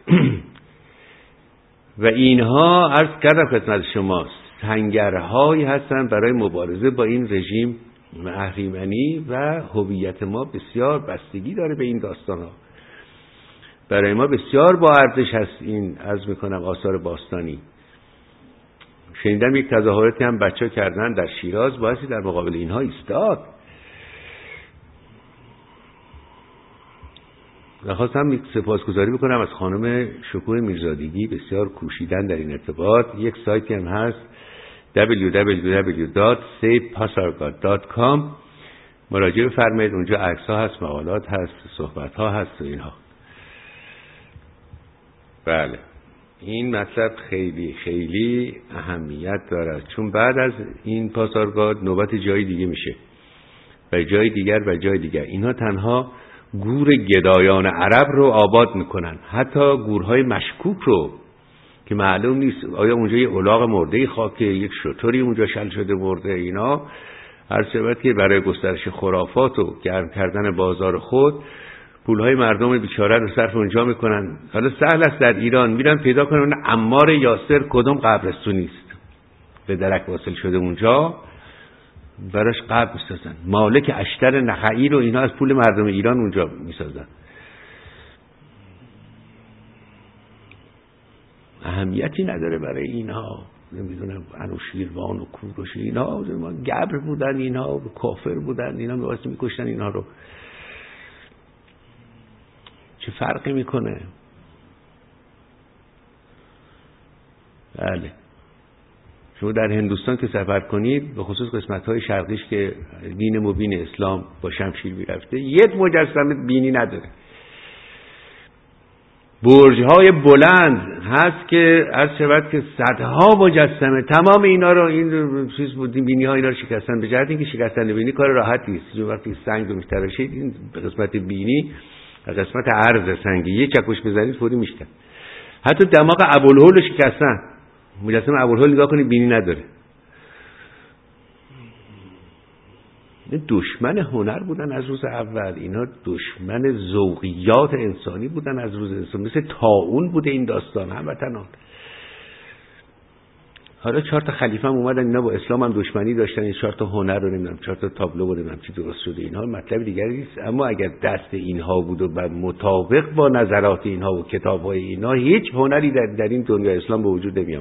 و اینها عرض کردم خدمت شما سنگرهایی هستن برای مبارزه با این رژیم اهریمنی و هویت ما بسیار بستگی داره به این داستانها. برای ما بسیار با ارزش هست این عرض میکنم آثار باستانی. شنیدم یک تظاهراتی هم بچه‌ها کردن در شیراز، باعثی در مقابل اینها ایستاد. و خواستم سپاسگزاری بکنم از خانم شکوه میرزادگی، بسیار کوشیدن در این ارتباط. یک سایتی هم هست www.savepasargad.com، مراجعه بفرمایید، اونجا عکس‌ها هست، مقالات هست، صحبت‌ها هست و اینها. بله، این مطلب خیلی خیلی اهمیت دارد، چون بعد از این پاسارگاد نوبت جای دیگه میشه و جای دیگر. اینها تنها گور گدایان عرب رو آباد میکنن، حتی گورهای مشکوک رو که معلوم نیست آیا اونجا یه الاغ مرده خاکه، یک شتری اونجا شل شده مرده. اینا هر شبت که برای گسترش خرافات و گرم کردن بازار خود پولهای مردم بیچاره رو صرف اونجا میکنن. حالا سهل است در ایران میرن پیدا کنن عمار یاسر کدوم قبرستونی است، به درک واصل شده اونجا، براش قبر میسازن. مالک اشتر نخعی رو اینا از پول مردم ایران اونجا میسازن. اهمیتی نداره برای اینها. نمیدونم انوشیروان و کوروش اینا گبر بودن، اینا کافر بودن، اینا می‌واسطه میکشتن اینها رو. چه فرقی میکنه؟ بله، شما در هندوستان که سفر کنید، به خصوص قسمت‌های شرقیش که دین مبین اسلام با شمشیر میرفته، یک مجسمه بینی نداره. برج‌های بلند هست که از شود که صدها مجسمه، تمام اینا رو این چیز بودیم بینی‌ها اینا رو شکستن. به جهت اینکه شکستن بینی کار راحت نیست. وقتی سنگ رو می‌تراشید این به قسمت بینی و قسمت عرض سنگی یه چکش بزنید فوری میشکن. حتی دماغ ابوالهول رو شکستن. مجسمه ابوالهول نگاه کنید بینی نداره. دشمن هنر بودن از روز اول، اینا دشمن ذوقیات انسانی بودن از روز انسان، مثل طاعون بوده این داستان هموطنان. حالا 4 تا خلیفه هم اومدن اینا با اسلام هم دشمنی داشتن، این 4 تا هنر رو نمیدونم 4 تا تابلو رو نمیدونم چی درست شده، اینها مطلب دیگری نیست. اما اگر دست اینها بود و مطابق با نظرات اینها و کتاب‌های اینها، هیچ هنری در این دنیا اسلام به وجود نمیاد.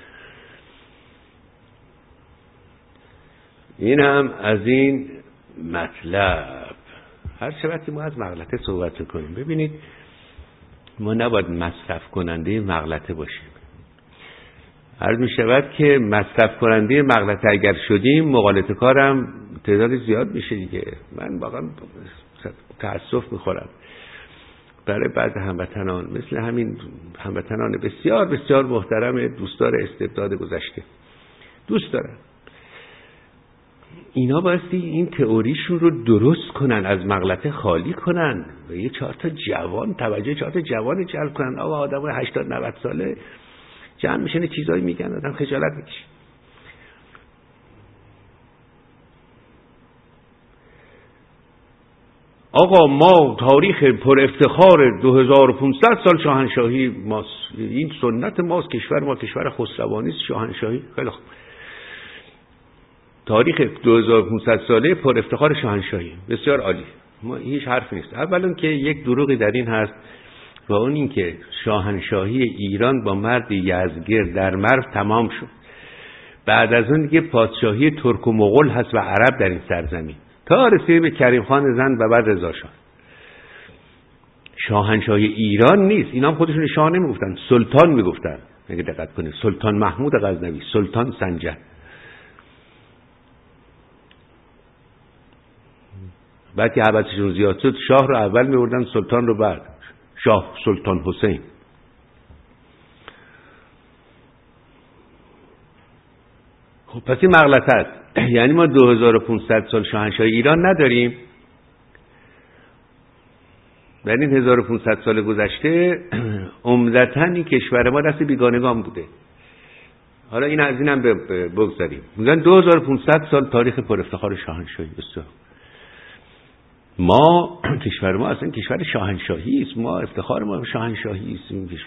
این هم از این مطلب. هر شبتی ما از مغلطه صحبت کنیم، ببینید ما نباید مصرف کننده مغلطه باشیم. عرض می شود که مصرف کننده مغلطه اگر شدیم، مغالطه کارم تعداد زیاد میشه دیگه. من واقعا تأسف میخورم برای بعض هموطنان، مثل همین هموطنان بسیار بسیار محترم دوستدار استبداد گذشته، دوست دارن اینا بایستی این تئوریشون رو درست کنن، از مغلطه خالی کنن و یه 4 تا جوان توجه 4 تا جوان جلب کنن. آقا آدمای 80 90 ساله جمع میشن چیزایی میگن، آدم خجالت میکشه. آقا ما تاریخ پر افتخار 2500 سال شاهنشاهی ماست، این سنت ماست، کشور ما کشور خسروانی است، شاهنشاهی. خیلی خوب، تاریخ 2500 ساله پر افتخار شاهنشاهی، بسیار عالی، ما هیچ حرف نیست. اولا که یک دروغی در این هست و اون این که شاهنشاهی ایران با مرد یزدگرد در مرو تمام شد. بعد از اون دیگه پادشاهی ترک و مغول هست و عرب در این سرزمین تا رسید به کریم خان زند و بعد رضا شاه. شاهنشاهی ایران نیست. اینا هم خودشون شاه نمیگفتن، سلطان میگفتن. اگه دقت کنید سلطان محمود غزنوی، سلطان سنجر. بعد که عباسیشون زیاد شد شاه رو اول میوردن، سلطان رو بعد. شاه سلطان حسین. خب پس این مغلطه است. یعنی ما 2500 سال شاهنشاهی ایران نداریم. در این 1500 سال گذشته عمدتاً این کشور ما دست بیگانگان بوده. حالا این از اینم بگذاریم. میگن 2500 سال تاریخ پر افتخار شاهنشاهی. بسیار ما کشور ما اصلا کشور شاهنشاهی است، ما افتخار ما شاهنشاهی است.